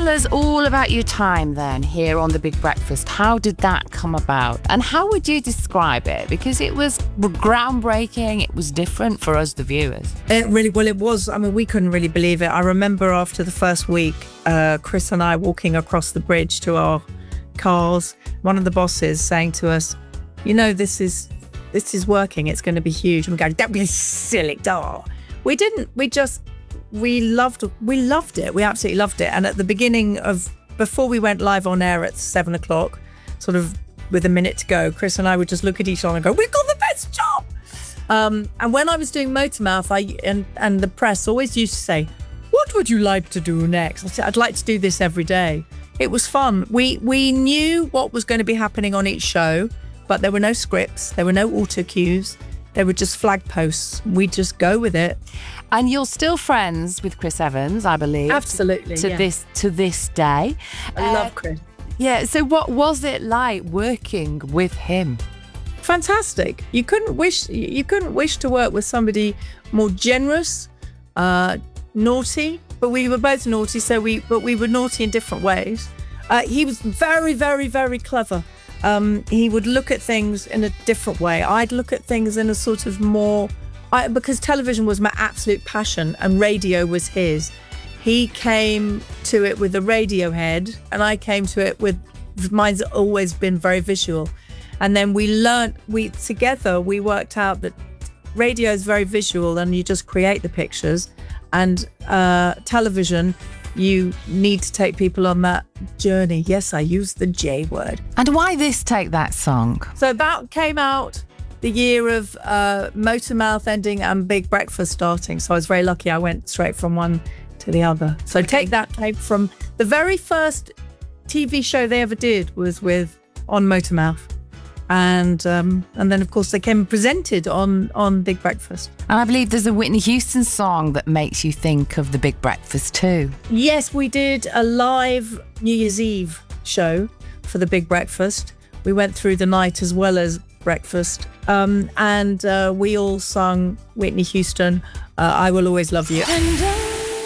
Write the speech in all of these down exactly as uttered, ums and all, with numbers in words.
tell us all about your time then here on The Big Breakfast. How did that come about? And how would you describe it? Because it was groundbreaking. It was different for us, the viewers. It really, well, it was. I mean, we couldn't really believe it. I remember after the first week, uh, Chris and I walking across the bridge to our cars, one of the bosses saying to us, you know, this is this is working. It's going to be huge. And we go, don't be silly. Oh. We didn't. We just... We loved we loved it. We absolutely loved it. And at the beginning of, before we went live on air at seven o'clock, sort of with a minute to go, Chris and I would just look at each other and go, we've got the best job. Um, and when I was doing Motormouth, I and, and the press always used to say, what would you like to do next? I said, I'd like to do this every day. It was fun. We, we knew what was going to be happening on each show, but there were no scripts. There were no auto cues. They were just flag posts. We'd just go with it. And you're still friends with Chris Evans, I believe. Absolutely. To yeah. this to this day. I uh, love Chris. Yeah. So what was it like working with him? Fantastic. You couldn't wish you couldn't wish to work with somebody more generous, uh, naughty. But we were both naughty, so we but we were naughty in different ways. Uh, he was very, very, very clever. Um, he would look at things in a different way. I'd look at things in a sort of more, I, because television was my absolute passion and radio was his. He came to it with a radio head and I came to it with, mine's always been very visual. And then we learnt, we together, we worked out that radio is very visual and you just create the pictures. And uh, television, you need to take people on that journey. Yes, I used the J word. And why this Take That song? So that came out the year of uh, Motormouth ending and Big Breakfast starting. So I was very lucky I went straight from one to the other. So okay. Take That came from the very first T V show they ever did was with on Motormouth. And um, and then, of course, they came presented on, on Big Breakfast. And I believe there's a Whitney Houston song that makes you think of the Big Breakfast too. Yes, we did a live New Year's Eve show for the Big Breakfast. We went through the night as well as breakfast. Um, and uh, we all sung Whitney Houston, uh, I Will Always Love You. And I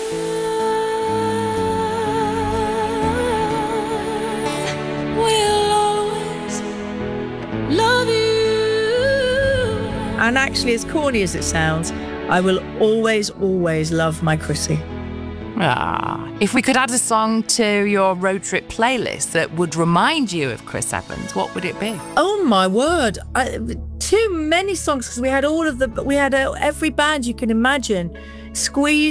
And actually, as corny as it sounds, I will always, always love my Chrissy. Ah, if we could add a song to your road trip playlist that would remind you of Chris Evans, what would it be? Oh my word! I, too many songs because we had all of the, we had uh, every band you can imagine. Squeeze.